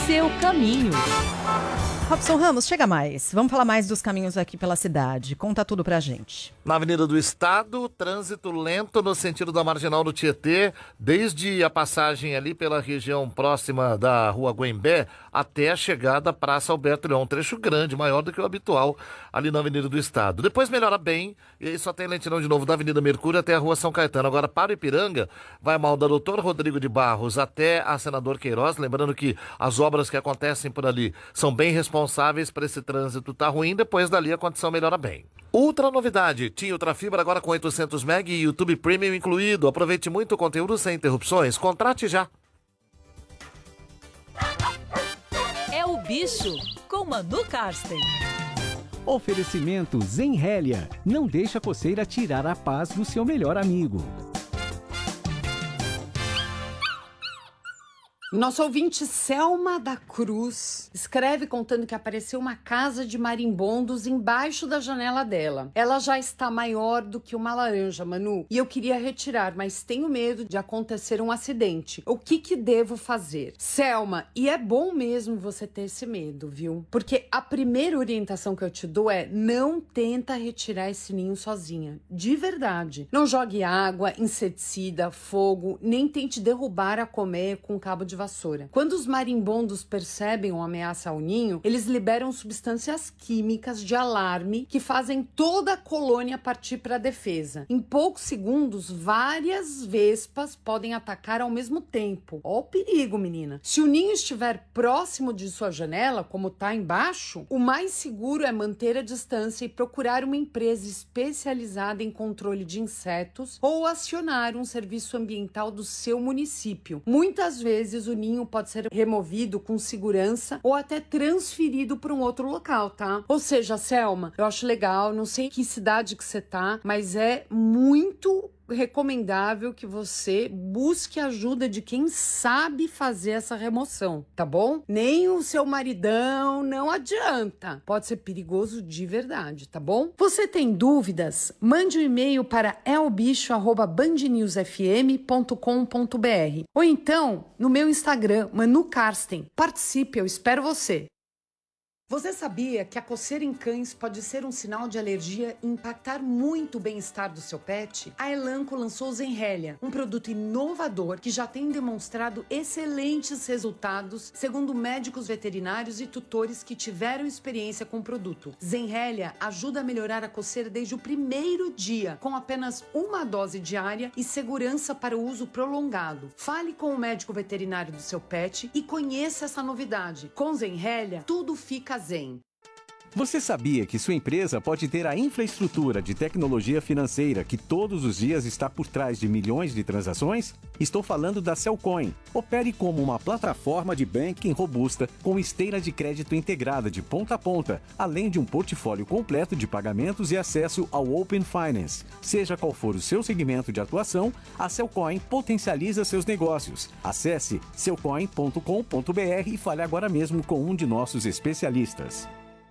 seu caminho. Robson Ramos, chega mais. Vamos falar mais dos caminhos aqui pela cidade. Conta tudo pra gente. Na Avenida do Estado, trânsito lento no sentido da Marginal do Tietê, desde a passagem ali pela região próxima da Rua Guembé até a chegada à Praça Alberto Leão. Um trecho grande, maior do que o habitual ali na Avenida do Estado. Depois melhora bem, e aí só tem lentidão de novo da Avenida Mercúrio até a Rua São Caetano. Agora para o Ipiranga, vai mal da Doutor Rodrigo de Barros até a Senador Queiroz. Lembrando que as obras que acontecem por ali são bem responsáveis para esse trânsito tá ruim. Depois dali a condição melhora bem. Outra novidade, TIM Ultrafibra agora com 800 MB e YouTube Premium incluído. Aproveite muito o conteúdo sem interrupções. Contrate já. É o Bicho, com Manu Karsten. Oferecimento Zenrélia. Não deixa a coceira tirar a paz do seu melhor amigo. Nosso ouvinte Selma da Cruz escreve contando que apareceu uma casa de marimbondos embaixo da janela dela. Ela já está maior do que uma laranja, Manu, e eu queria retirar, mas tenho medo de acontecer um acidente. O que devo fazer? Selma, e é bom mesmo você ter esse medo, viu? Porque a primeira orientação que eu te dou é: não tenta retirar esse ninho sozinha. De verdade. Não jogue água, inseticida, fogo, nem tente derrubar a colmeia com cabo de vassoura. Quando os marimbondos percebem uma ameaça ao ninho, eles liberam substâncias químicas de alarme que fazem toda a colônia partir para a defesa. Em poucos segundos, várias vespas podem atacar ao mesmo tempo. Ó o perigo, menina. Se o ninho estiver próximo de sua janela, como tá embaixo, o mais seguro é manter a distância e procurar uma empresa especializada em controle de insetos ou acionar um serviço ambiental do seu município. Muitas vezes o ninho pode ser removido com segurança ou até transferido para um outro local, tá? Ou seja, Selma, eu acho legal, não sei em que cidade que você tá, mas é muito recomendável que você busque ajuda de quem sabe fazer essa remoção, tá bom? Nem o seu maridão, não adianta. Pode ser perigoso de verdade, tá bom? Você tem dúvidas? Mande um e-mail para elbicho@bandnewsfm.com.br ou então no meu Instagram, Manu Karsten. Participe, eu espero você. Você sabia que a coceira em cães pode ser um sinal de alergia e impactar muito o bem-estar do seu pet? A Elanco lançou o Zenrélia, um produto inovador que já tem demonstrado excelentes resultados, segundo médicos veterinários e tutores que tiveram experiência com o produto. Zenrélia ajuda a melhorar a coceira desde o primeiro dia, com apenas uma dose diária e segurança para o uso prolongado. Fale com o médico veterinário do seu pet e conheça essa novidade. Com Zenrélia, tudo fica zen. Você sabia que sua empresa pode ter a infraestrutura de tecnologia financeira que todos os dias está por trás de milhões de transações? Estou falando da Cellcoin. Opere como uma plataforma de banking robusta com esteira de crédito integrada de ponta a ponta, além de um portfólio completo de pagamentos e acesso ao Open Finance. Seja qual for o seu segmento de atuação, a Cellcoin potencializa seus negócios. Acesse cellcoin.com.br e fale agora mesmo com um de nossos especialistas.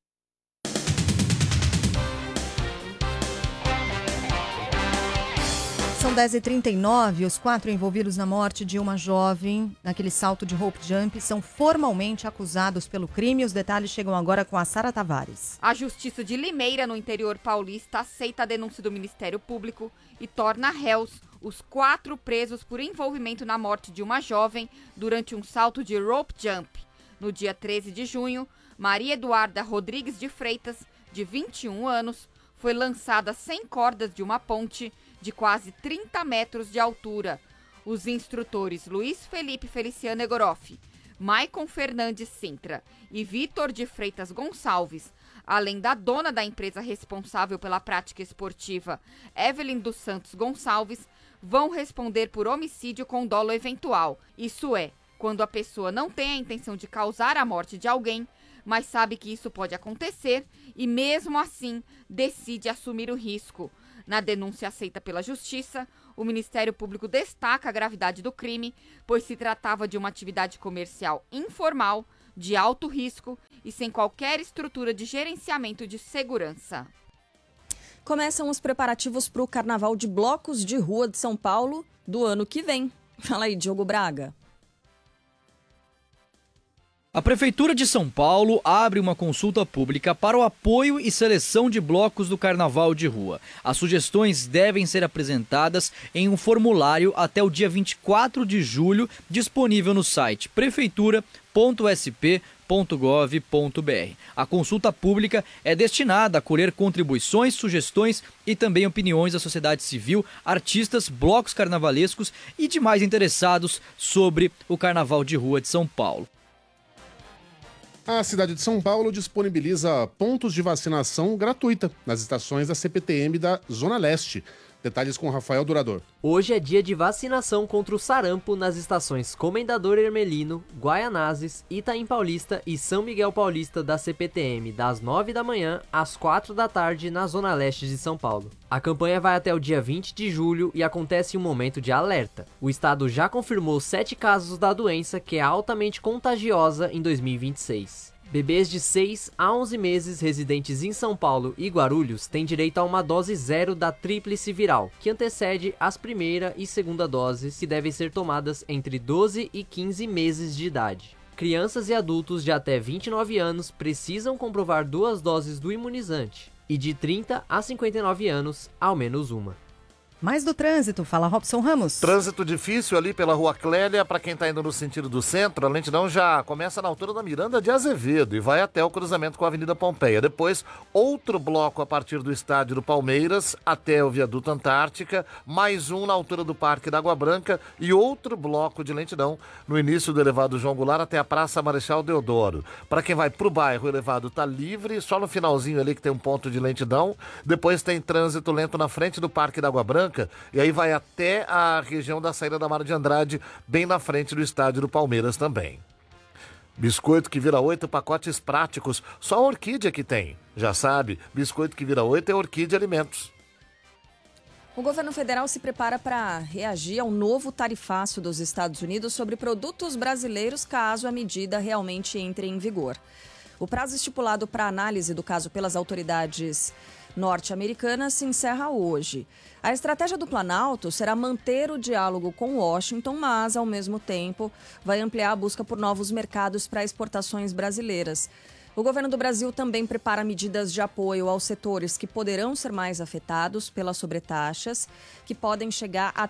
São 10h39, os 4 envolvidos na morte de uma jovem naquele salto de rope jump são formalmente acusados pelo crime. Os detalhes chegam agora com a Sara Tavares. A Justiça de Limeira, no interior paulista, aceita a denúncia do Ministério Público e torna réus os 4 presos por envolvimento na morte de uma jovem durante um salto de rope jump. No dia 13 de junho, Maria Eduarda Rodrigues de Freitas, de 21 anos, foi lançada sem cordas de uma ponte de quase 30 metros de altura. Os instrutores Luiz Felipe Feliciano Egoroff, Maicon Fernandes Sintra e Vitor de Freitas Gonçalves, além da dona da empresa responsável pela prática esportiva, Evelyn dos Santos Gonçalves, vão responder por homicídio com dolo eventual. Isso é, quando a pessoa não tem a intenção de causar a morte de alguém, mas sabe que isso pode acontecer e, mesmo assim, decide assumir o risco. Na denúncia aceita pela Justiça, o Ministério Público destaca a gravidade do crime, pois se tratava de uma atividade comercial informal, de alto risco e sem qualquer estrutura de gerenciamento de segurança. Começam os preparativos para o Carnaval de Blocos de Rua de São Paulo do ano que vem. Fala aí, Diogo Braga. A Prefeitura de São Paulo abre uma consulta pública para o apoio e seleção de blocos do Carnaval de Rua. As sugestões devem ser apresentadas em um formulário até o dia 24 de julho, disponível no site prefeitura.sp.gov.br. A consulta pública é destinada a colher contribuições, sugestões e também opiniões da sociedade civil, artistas, blocos carnavalescos e demais interessados sobre o Carnaval de Rua de São Paulo. A cidade de São Paulo disponibiliza pontos de vacinação gratuita nas estações da CPTM da Zona Leste. Detalhes com Rafael Durador. Hoje é dia de vacinação contra o sarampo nas estações Comendador Hermelino, Guaianazes, Itaim Paulista e São Miguel Paulista da CPTM, das 9 da manhã às 4 da tarde na Zona Leste de São Paulo. A campanha vai até o dia 20 de julho e acontece em um momento de alerta. O estado já confirmou 7 casos da doença, que é altamente contagiosa, em 2026. Bebês de 6 a 11 meses residentes em São Paulo e Guarulhos têm direito a uma dose zero da tríplice viral, que antecede as primeira e segunda doses, que devem ser tomadas entre 12 e 15 meses de idade. Crianças e adultos de até 29 anos precisam comprovar 2 doses do imunizante, e de 30 a 59 anos, ao menos uma. Mais do trânsito, fala Robson Ramos. Trânsito difícil ali pela Rua Clélia, para quem está indo no sentido do centro. A lentidão já começa na altura da Miranda de Azevedo e vai até o cruzamento com a Avenida Pompeia. Depois, outro bloco a partir do estádio do Palmeiras até o Viaduto Antártica, mais um na altura do Parque da Água Branca e outro bloco de lentidão no início do elevado João Goulart até a Praça Marechal Deodoro. Para quem vai para o bairro, o elevado está livre, só no finalzinho ali que tem um ponto de lentidão. Depois tem trânsito lento na frente do Parque da Água Branca, e aí vai até a região da saída da Mário de Andrade, bem na frente do estádio do Palmeiras também. Biscoito que vira 8, pacotes práticos, só a Orquídea que tem. Já sabe, biscoito que vira 8 é Orquídea Alimentos. O governo federal se prepara para reagir ao novo tarifaço dos Estados Unidos sobre produtos brasileiros caso a medida realmente entre em vigor. O prazo estipulado para análise do caso pelas autoridades norte-americanas se encerra hoje. A estratégia do Planalto será manter o diálogo com Washington, mas, ao mesmo tempo, vai ampliar a busca por novos mercados para exportações brasileiras. O governo do Brasil também prepara medidas de apoio aos setores que poderão ser mais afetados pelas sobretaxas, que podem chegar a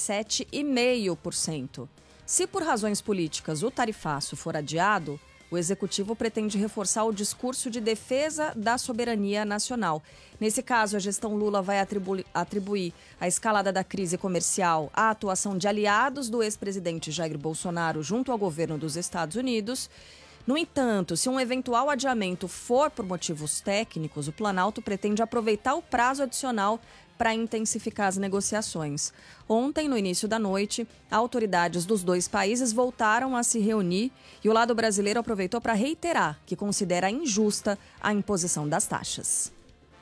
37,5%. Se por razões políticas o tarifaço for adiado, o Executivo pretende reforçar o discurso de defesa da soberania nacional. Nesse caso, a gestão Lula vai atribuir a escalada da crise comercial à atuação de aliados do ex-presidente Jair Bolsonaro junto ao governo dos Estados Unidos. No entanto, se um eventual adiamento for por motivos técnicos, o Planalto pretende aproveitar o prazo adicional para intensificar as negociações. Ontem, no início da noite, autoridades dos dois países voltaram a se reunir e o lado brasileiro aproveitou para reiterar que considera injusta a imposição das taxas.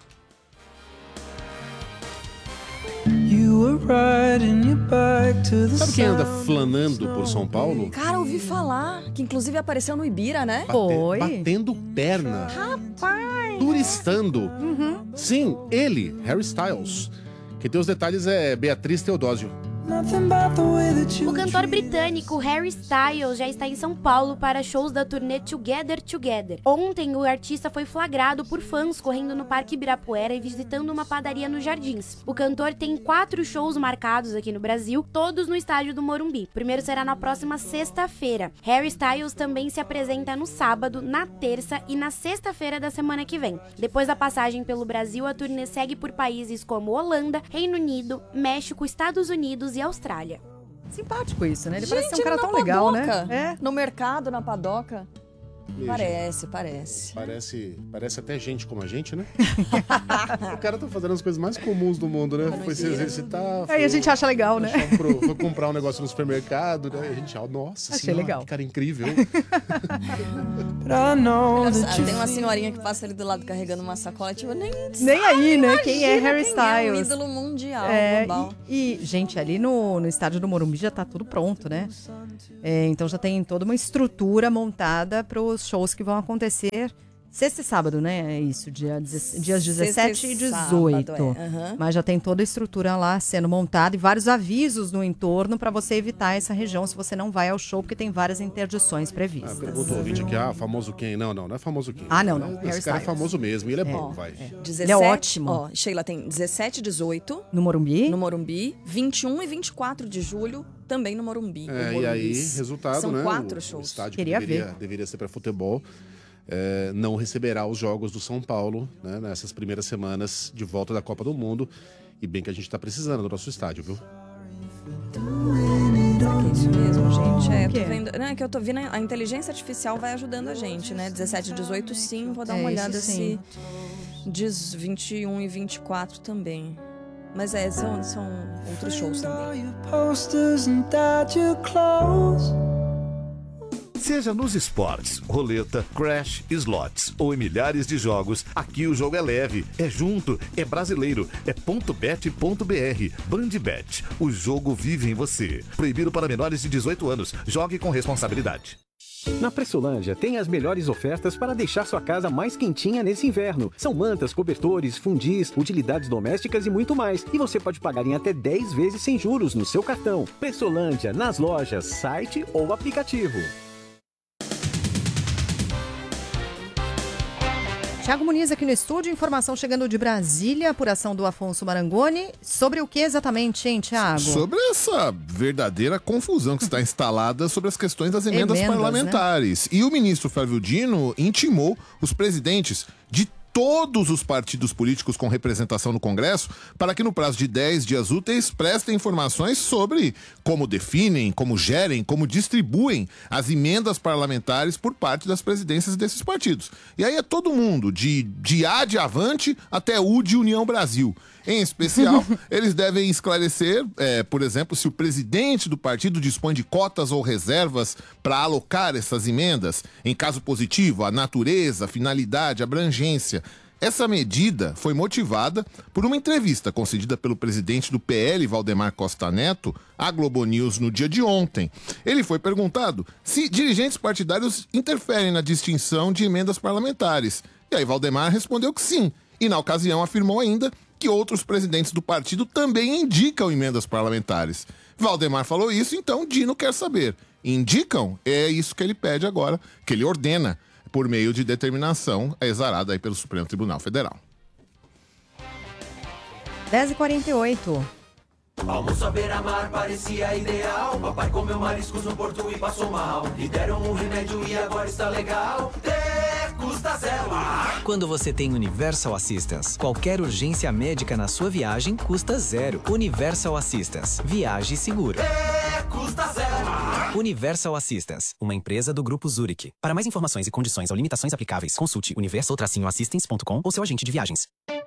Sabe quem anda flanando por São Paulo? Cara, ouvi falar que inclusive apareceu no Ibira, né? Batendo perna. Rapaz! Turistando. Sim, ele, Harry Styles. Quem tem os detalhes é Beatriz Teodósio. O cantor britânico Harry Styles já está em São Paulo para shows da turnê Together Together. Ontem, o artista foi flagrado por fãs correndo no Parque Ibirapuera e visitando uma padaria nos Jardins. O cantor tem 4 shows marcados aqui no Brasil, todos no estádio do Morumbi. O primeiro será na próxima sexta-feira. Harry Styles também se apresenta no sábado, na terça e na sexta-feira da semana que vem. Depois da passagem pelo Brasil, a turnê segue por países como Holanda, Reino Unido, México, Estados Unidos e Austrália. Simpático isso, né? Ele Gente, parece ser um cara tão padoca, legal, né? É. No mercado, na padoca. Parece. Parece até gente como a gente, né? O cara tá fazendo as coisas mais comuns do mundo, né? Foi se exercitar. Aí a gente acha legal, né? Foi comprar um negócio no supermercado, né? A gente, nossa Achei senhora, legal. que cara incrível. Tem uma senhorinha que passa ali do lado carregando uma sacola, tipo, nem aí, né? Quem é Harry quem Styles? É um ídolo mundial, global. E, gente, ali no estádio do Morumbi já tá tudo pronto, né? Então já tem toda uma estrutura montada para os shows que vão acontecer Sexta e sábado, né? É isso, dias 17 e 18. Sábado, Mas já tem toda a estrutura lá sendo montada e vários avisos no entorno para você evitar essa região se você não vai ao show, porque tem várias interdições previstas. Pergunta o ouvinte aqui, famoso quem? Não é famoso quem. Não. Esse cara é famoso mesmo, e ele é bom, vai. 17, ele é ótimo. Ó, Sheila, tem 17 e 18. No Morumbi. 21 e 24 de julho, também no Morumbi. E aí, resultado, São né? 4 o shows. estádio Queria que deveria ser para futebol. Não receberá os jogos do São Paulo, né, nessas primeiras semanas de volta da Copa do Mundo. E bem que a gente está precisando do nosso estádio, viu? É isso mesmo, gente. Tô vendo, é que eu tô vendo, a inteligência artificial vai ajudando a gente, né? 17 e 18 sim, vou dar uma olhada se diz 21 e 24 também. Mas são outros shows também. Seja nos esportes, roleta, crash, slots ou em milhares de jogos, aqui o jogo é leve, é junto, é brasileiro, é .bet.br. Bandbet, o jogo vive em você. Proibido para menores de 18 anos. Jogue com responsabilidade. Na Pressolândia tem as melhores ofertas para deixar sua casa mais quentinha nesse inverno. São mantas, cobertores, fundis, utilidades domésticas e muito mais. E você pode pagar em até 10 vezes sem juros no seu cartão. Pressolândia, nas lojas, site ou aplicativo. Thiago Muniz aqui no estúdio, informação chegando de Brasília, apuração do Afonso Marangoni. Sobre o que exatamente, hein, Thiago? Sobre essa verdadeira confusão que está instalada sobre as questões das emendas parlamentares. Né? E o ministro Flávio Dino intimou os presidentes de todos os partidos políticos com representação no Congresso para que no prazo de 10 dias úteis prestem informações sobre como definem, como gerem, como distribuem as emendas parlamentares por parte das presidências desses partidos. E aí é todo mundo, de A de Avante até U de União Brasil. Em especial, eles devem esclarecer, por exemplo, se o presidente do partido dispõe de cotas ou reservas para alocar essas emendas. Em caso positivo, a natureza, a finalidade, a abrangência. Essa medida foi motivada por uma entrevista concedida pelo presidente do PL, Valdemar Costa Neto, à Globo News no dia de ontem. Ele foi perguntado se dirigentes partidários interferem na distinção de emendas parlamentares. E aí Valdemar respondeu que sim. E na ocasião afirmou ainda que outros presidentes do partido também indicam emendas parlamentares. Valdemar falou isso, então Dino quer saber. Indicam? É isso que ele pede agora, que ele ordena, por meio de determinação exarada aí pelo Supremo Tribunal Federal. 10h48. Almoço à beira-mar parecia ideal. Papai comeu mariscos no porto e passou mal. Lhe deram um remédio e agora está legal. Custa zero. Quando você tem Universal Assistance, qualquer urgência médica na sua viagem custa zero. Universal Assistance. Viaje seguro. Custa zero. Universal Assistance, uma empresa do Grupo Zurich. Para mais informações e condições ou limitações aplicáveis, consulte universal-assistance.com ou seu agente de viagens.